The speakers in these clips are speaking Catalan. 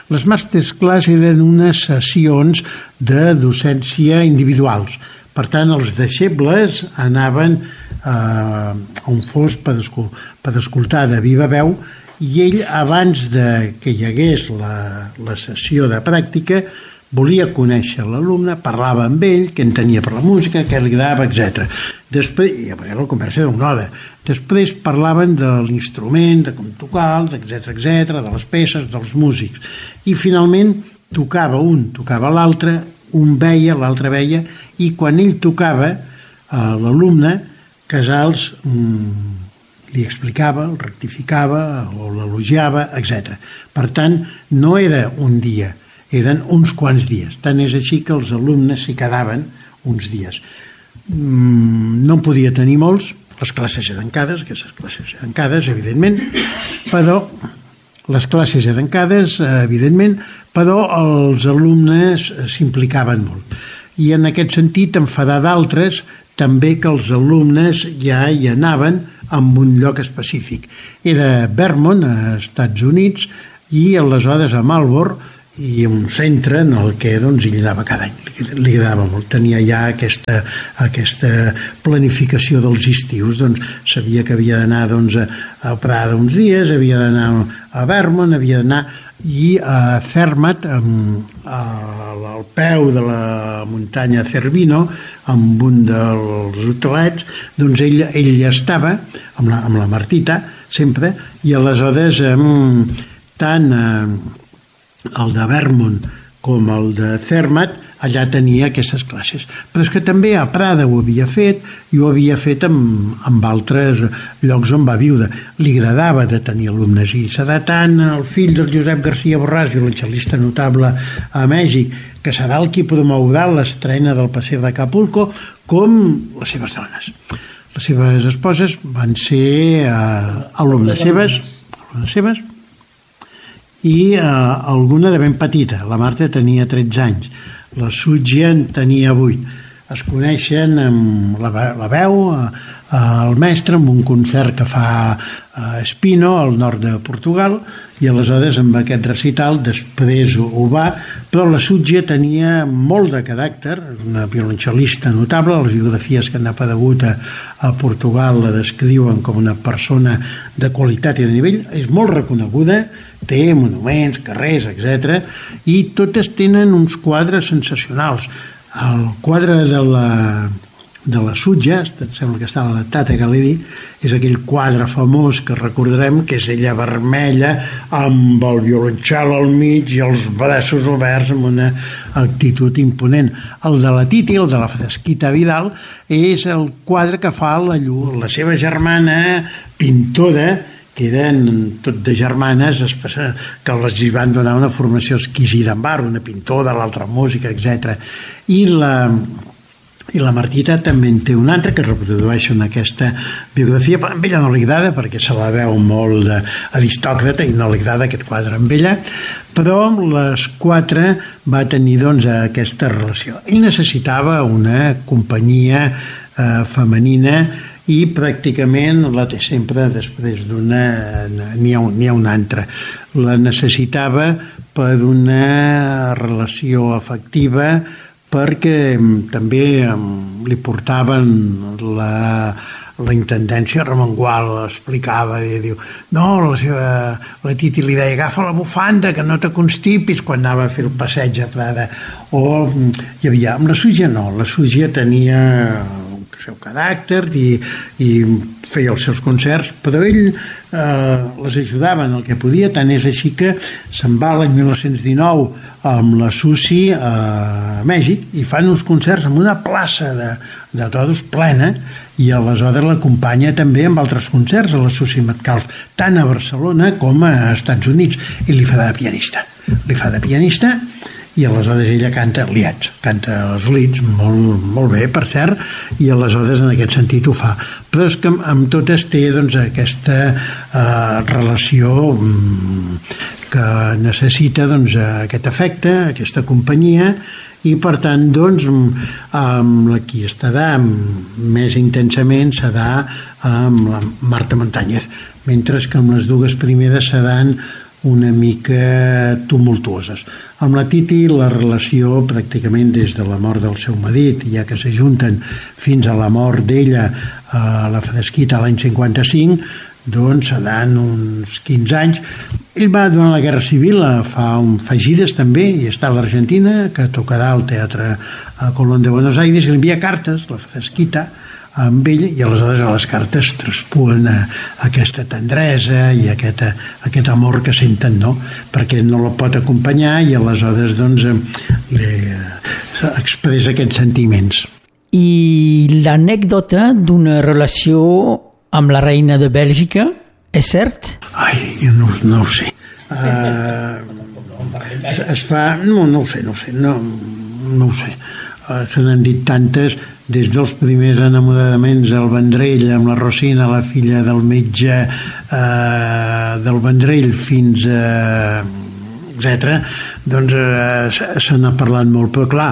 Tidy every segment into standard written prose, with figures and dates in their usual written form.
Les masterclass eren unes sessions de docència individuals. Per tant, els deixebles anaven a on fos per escoltar de viva veu, i ell, abans que hi hagués la sessió de pràctica, volia conèixer l'alumne, parlava amb ell, què entenia per la música, què li agradava, etc. Després, i a vegades la conversa era una hora, després parlaven de l'instrument, de com tocar, etc., de les peces, dels músics. I finalment tocava un, tocava l'altre, un veia, l'altre veia, i quan ell tocava, l'alumne, Casals li explicava, el rectificava o l'elogiava, etc. Per tant, no era un dia, eren uns quants dies. Tant és així que els alumnes s'hi quedaven uns dies. No en podia tenir molts, les classes eren tancades, aquestes classes eren tancades, evidentment, però els alumnes s'implicaven molt. I en aquest sentit, enfadar d'altres, també que els alumnes ja hi anaven en un lloc específic. Era Vermont, als Estats Units, i aleshores a Marlborough, i un centre en el que doncs, ell anava cada any. Li agradava molt. Tenia ja aquesta planificació dels estius. Doncs, sabia que havia d'anar a Prada uns dies, havia d'anar a Vermont, havia d'anar... I a Zermatt, al peu de la muntanya Cervino, amb un dels hotelets, doncs ell ja estava amb la Martita, sempre, i aleshores tant el de Vermont com el de Zermatt allà tenia aquestes classes. Però és que també a Prada ho havia fet, i ho havia fet amb altres llocs on va viure. Li agradava de tenir alumnes, i serà tant el fill del Josep García Borràs, violoncel·lista notable a Mèxic, que serà el qui promourà l'estrena del Paseo de Acapulco, com les seves dones. Les seves esposes van ser alumnes seves, i alguna de ben petita. La Marta tenia 13 anys, la Sutja en tenia 8. Es coneixen amb la veu, el mestre, amb un concert que fa a Espino, al nord de Portugal, i aleshores amb aquest recital després ho va, però la Sutja tenia molt de caràcter, una violoncel·lista notable. Les biografies que han aparegut a Portugal la descriuen com una persona de qualitat i de nivell, és molt reconeguda, té monuments, carrers, etc. I totes tenen uns quadres sensacionals. El quadre de la Sutja, sembla que està a la Tata Gallery, és aquell quadre famós que recordarem, que és ella vermella amb el violoncel al mig i els braços oberts amb una actitud imponent. El de la Titi, el de la Frasquita Vidal, és el quadre que fa la seva germana pintora, que eren tot de germanes, que les van donar una formació exquisida en bar, una pintora, l'altra música, etc. I la Martita també en té una altra que reprodueix en aquesta biografia, però amb ella no li agrada perquè se la veu molt aristòcrata i no li agrada aquest quadre amb ella, però les quatre va tenir doncs aquesta relació. Ell necessitava una companyia femenina i pràcticament la té sempre després d'una, n'hi ha una altra. La necessitava per una relació afectiva, perquè també li portaven la intendència remengual, explicava i diu, no, la Titi li deia, agafa la bufanda que no te constipis quan anava a fer el passeig a Prada. O hi havia, amb la Sutja no, la Sutja tenia el seu caràcter i feia els seus concerts, però ell les ajudava en el que podia, tant és així que se'n va l'any 1919 amb la Susi a Mèxic i fan uns concerts en una plaça de toros plena, i aleshores l'acompanya també amb altres concerts a la Susi Metcalf, tant a Barcelona com a Estats Units, i li fa de pianista. I aleshores ella canta liats, canta els leads molt bé, per cert, i aleshores en aquest sentit ho fa. Però és que amb totes té doncs, aquesta relació que necessita doncs, aquest afecte, aquesta companyia, i per tant doncs, amb la qui estarà més intensament serà amb la Marta Montañez, mentre que amb les dues primeres seran una mica tumultuoses. Amb la Titi la relació pràcticament des de la mort del seu marit, ja que s'ajunten fins a la mort d'ella a la Fresquita l'any 55, doncs seran uns 15 anys. Ell va, durant la Guerra Civil, fa gires també, i està a l'Argentina, que tocarà al Teatre Colón de Buenos Aires, i li envia cartes, la Fresquita, amb ell, i aleshores a les cartes traspuen aquesta tendresa i aquest amor que senten, no? Perquè no la pot acompanyar i aleshores doncs expressa aquests sentiments. I l'anècdota d'una relació amb la reina de Bèlgica, és cert? Ai, jo no ho sé. Es fa... No ho sé. No ho sé. Se n'han dit tantes, des dels primers enamoraments al Vendrell amb la Rosina, la filla del metge del Vendrell, fins a etc. Doncs se n'ha parlat molt, però clar,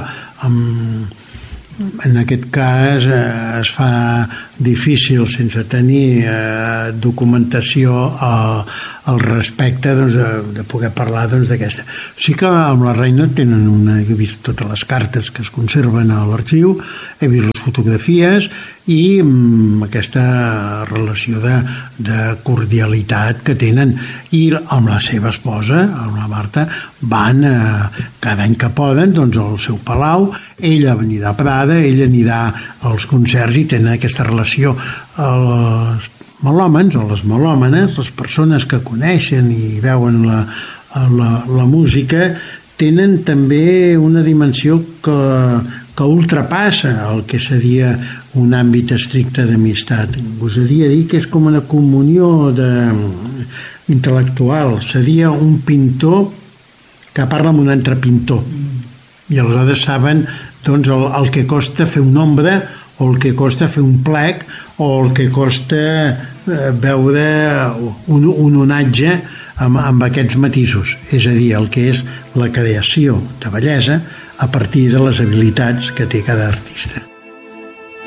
en aquest cas es fa difícil, sense tenir documentació al respecte, doncs, de poder parlar d'aquesta. Sí que amb la reina tenen he vist totes les cartes que es conserven a l'arxiu, he vist les fotografies i aquesta relació de cordialitat que tenen, i amb la seva esposa, amb la Marta, van cada any que poden doncs al seu palau, ella anirà a Prada, ella anirà als concerts, i tenen aquesta relació. Els melòmens o les melòmenes, les persones que coneixen i veuen la música, tenen també una dimensió que ultrapassa el que seria un àmbit estricte d'amistat. Gosaria dir que és com una comunió intel·lectual. Seria un pintor que parla amb un altre pintor, i aleshores saben doncs, el que costa fer un ombra, o el que costa fer un plec, o el que costa veure un onatge amb aquests matisos, és a dir, el que és la creació de bellesa a partir de les habilitats que té cada artista.